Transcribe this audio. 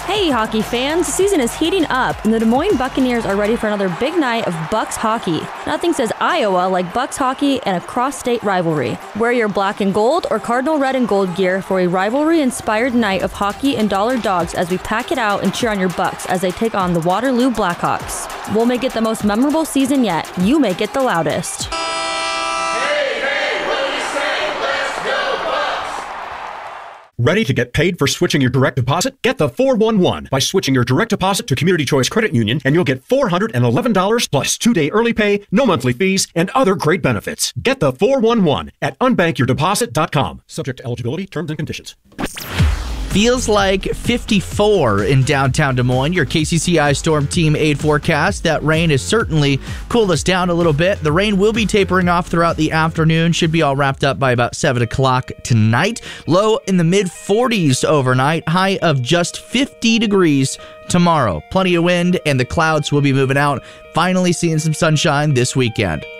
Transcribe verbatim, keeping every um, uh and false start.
Hey, hockey fans, the season is heating up, and the Des Moines Buccaneers are ready for another big night of Bucs hockey. Nothing says Iowa like Bucs hockey and a cross-state rivalry. Wear your black and gold or cardinal red and gold gear for a rivalry-inspired night of hockey and dollar dogs as we pack it out and cheer on your Bucs as they take on the Waterloo Blackhawks. We'll make it the most memorable season yet. You make it the loudest. Ready to get paid for switching your direct deposit? Get the four one one by switching your direct deposit to Community Choice Credit Union, and you'll get four hundred eleven dollars plus two-day early pay, no monthly fees, and other great benefits. Get the four one one at unbank your deposit dot com. Subject to eligibility, terms and conditions. Feels like fifty-four in downtown Des Moines. Your K C C I Storm Team aid forecast. That rain has certainly cooled us down a little bit. The rain will be tapering off throughout the afternoon. Should be all wrapped up by about seven o'clock tonight. Low in the mid forties overnight. High of just fifty degrees tomorrow. Plenty of wind, and the clouds will be moving out. Finally seeing some sunshine this weekend.